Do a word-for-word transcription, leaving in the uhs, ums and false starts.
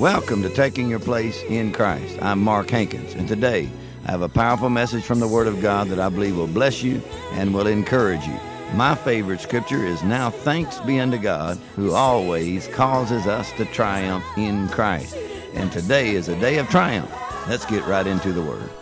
Welcome to Taking Your Place in Christ. I'm Mark Hankins, and today I have a powerful message from the Word of God that I believe will bless you and will encourage you. My favorite scripture is, "Now thanks be unto God, who always causes us to triumph in Christ." And today is a day of triumph. Let's get right into the Word.